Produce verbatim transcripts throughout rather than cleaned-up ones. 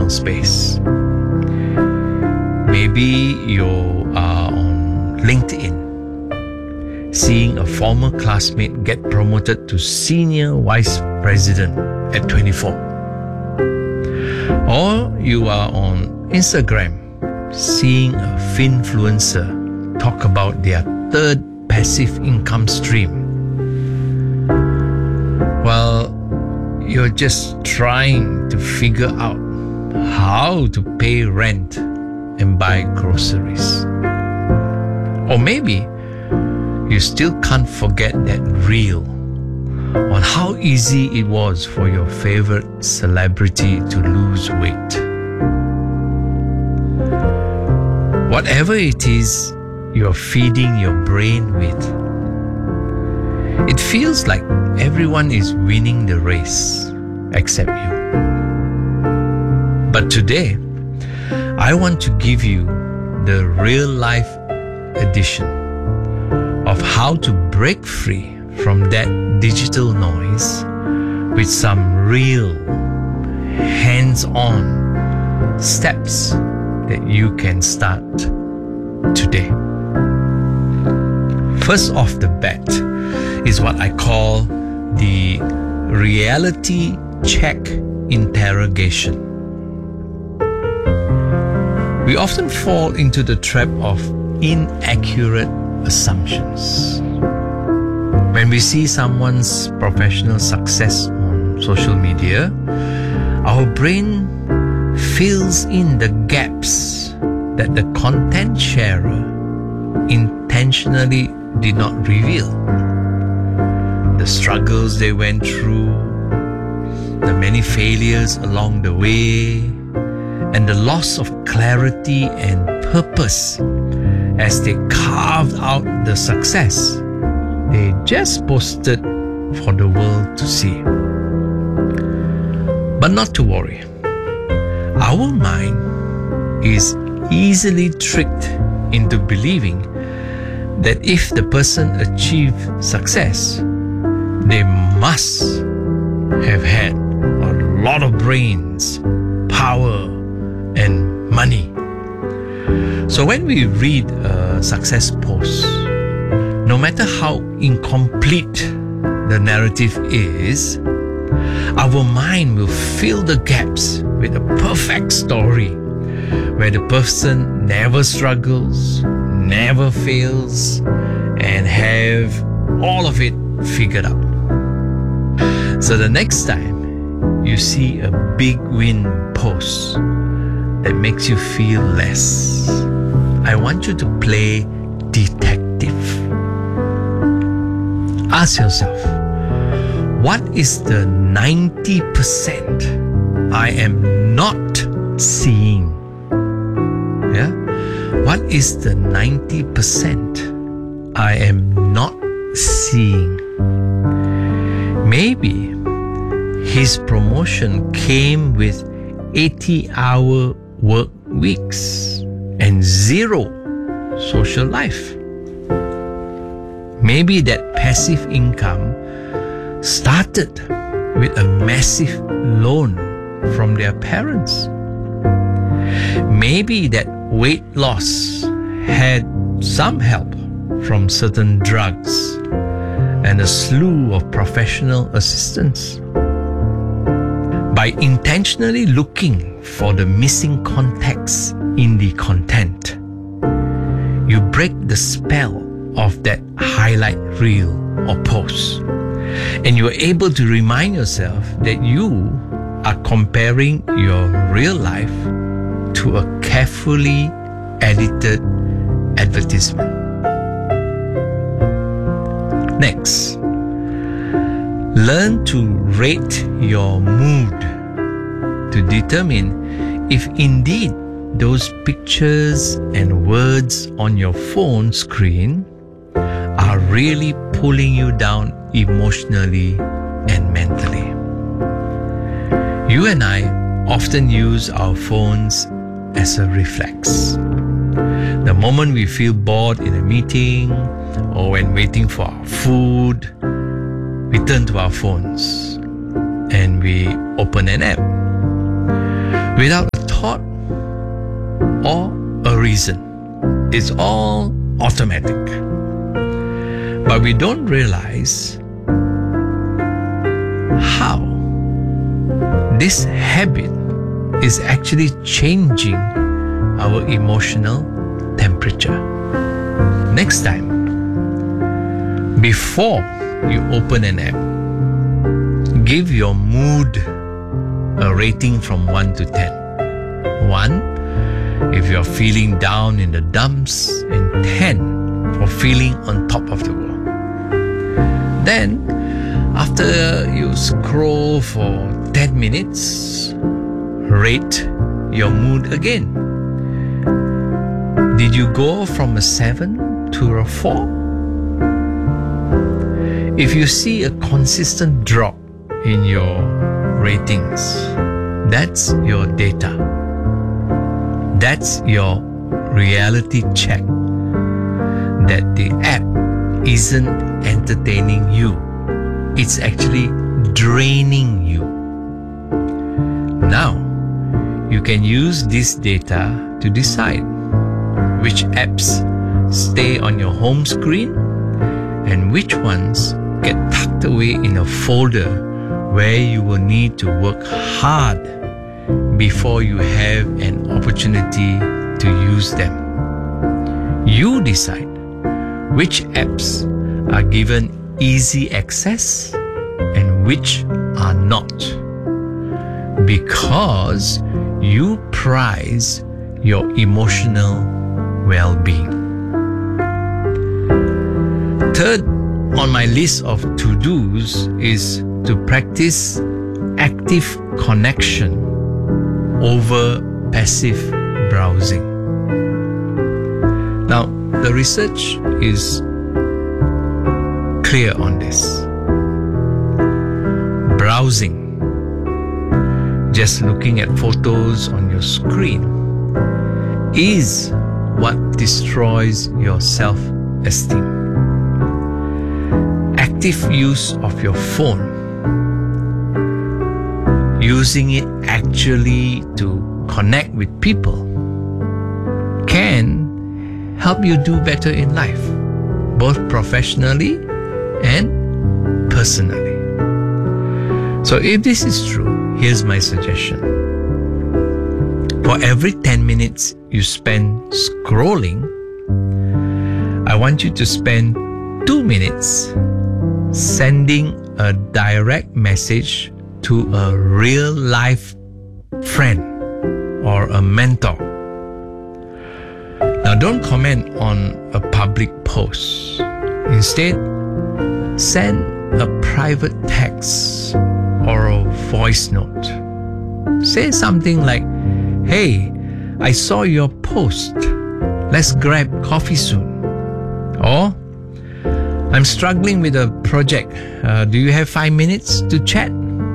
space. Maybe you are on LinkedIn, seeing a former classmate get promoted to senior vice president at twenty-four. Or you are on Instagram, seeing a finfluencer talk about their third passive income stream. Well, you're just trying to figure out how to pay rent and buy groceries. Or maybe you still can't forget that reel on how easy it was for your favorite celebrity to lose weight. Whatever it is you're feeding your brain with, it feels like everyone is winning the race except you. But today, I want to give you the real life edition of how to break free from that digital noise with some real hands-on steps that you can start today. First off the bat is what I call the reality check interrogation. We often fall into the trap of inaccurate assumptions. When we see someone's professional success on social media, our brain fills in the gaps that the content sharer intentionally did not reveal. The struggles they went through, the many failures along the way, and the loss of clarity and purpose as they carved out the success they just posted for the world to see. But not to worry. Our mind is easily tricked into believing that if the person achieved success, they must have had a lot of brains, power, and money. So when we read a success post, no matter how incomplete the narrative is, our mind will fill the gaps with a perfect story where the person never struggles, never fails, and have all of it figured out. So the next time you see a big win post that makes you feel less, I want you to play detective. Ask yourself, what is the ninety percent I am not seeing? Yeah? What is the ninety percent I am not seeing? Maybe his promotion came with eighty hour work weeks and zero social life. Maybe that passive income started with a massive loan from their parents. Maybe that weight loss had some help from certain drugs and a slew of professional assistance. By intentionally looking for the missing context in the content, you break the spell of that highlight reel or post, and you are able to remind yourself that you are comparing your real life to a carefully edited advertisement. Next, learn to rate your mood to determine if indeed those pictures and words on your phone screen are really pulling you down emotionally and mentally. You and I often use our phones as a reflex. The moment we feel bored in a meeting or when waiting for our food, we turn to our phones and we open an app. Without a thought or a reason. It's all automatic. But we don't realize how this habit is actually changing our emotional temperature. Next time, before you open an app, give your mood a rating from one to ten. one, if you're feeling down in the dumps, and ten, for feeling on top of the world. Then, after you scroll for ten minutes, rate your mood again. Did you go from a seven to a four? If you see a consistent drop in your ratings, that's your data. That's your reality check that the app isn't entertaining you. It's actually draining you. Now, you can use this data to decide which apps stay on your home screen and which ones get tucked away in a folder where you will need to work hard before you have an opportunity to use them. You decide which apps are given easy access and which are not, because you prize your emotional well-being. Third on my list of to-dos is to practice active connection over passive browsing. Now, the research is clear on this. Browsing, just looking at photos on your screen, is what destroys your self-esteem. Active use of your phone, using it actually to connect with people, can help you do better in life, both professionally and personally. So if this is true, here's my suggestion. For every ten minutes you spend scrolling, I want you to spend two minutes sending a direct message to a real life friend or a mentor. Now, don't comment on a public post. Instead, send a private text or a voice note. Say something like, "Hey, I saw your post. Let's grab coffee soon." Or, "I'm struggling with a project. Uh, do you have five minutes to chat?"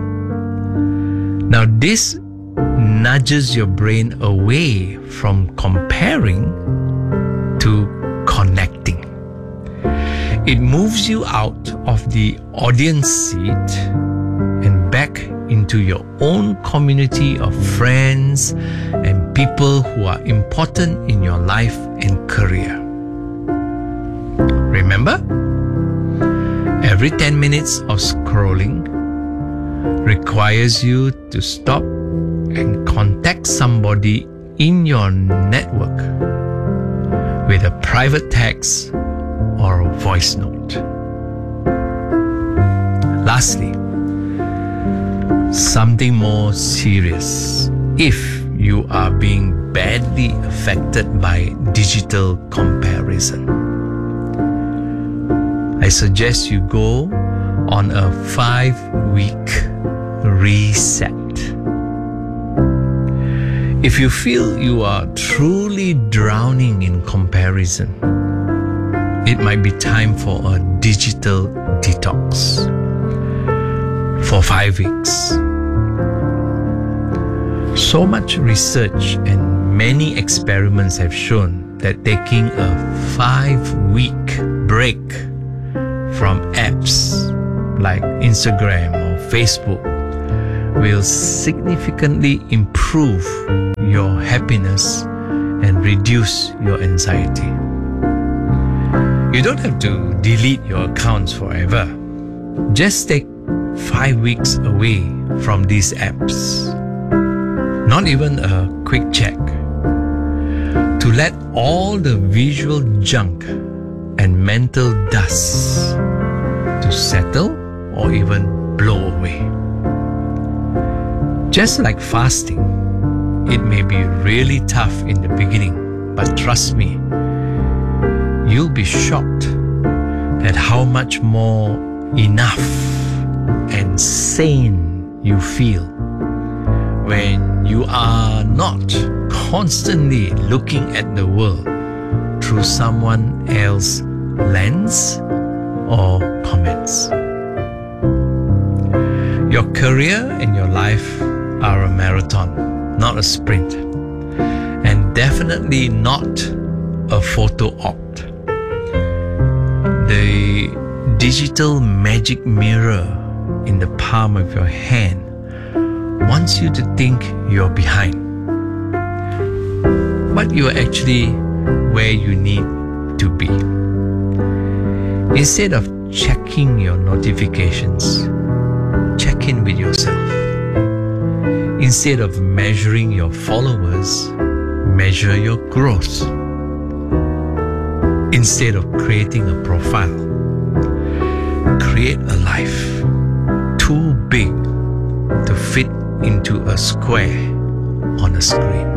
Now, this nudges your brain away from comparing to connecting. It moves you out of the audience seat and back into your own community of friends and people who are important in your life and career. Remember, every ten minutes of scrolling requires you to stop and contact somebody in your network with a private text or a voice note. Lastly, something more serious. If you are being badly affected by digital comparison, I suggest you go on a five-week reset. If you feel you are truly drowning in comparison, it might be time for a digital detox for five weeks. So much research and many experiments have shown that taking a five-week break from apps like Instagram or Facebook will significantly improve your happiness and reduce your anxiety. You don't have to delete your accounts forever. Just take five weeks away from these apps. Not even a quick check. To let all the visual junk and mental dust to settle or even blow away. Just like fasting, it may be really tough in the beginning, but trust me, you'll be shocked at how much more enough and sane you feel when you are not constantly looking at the world through someone else's lens or comments. Your career and your life are a marathon, not a sprint, and definitely not a photo op. The digital magic mirror in the palm of your hand wants you to think you're behind, but you're actually where you need to be. Instead of checking your notifications, check in with yourself. Instead of measuring your followers, measure your growth. Instead of creating a profile, create a life too big to fit into a square on a screen.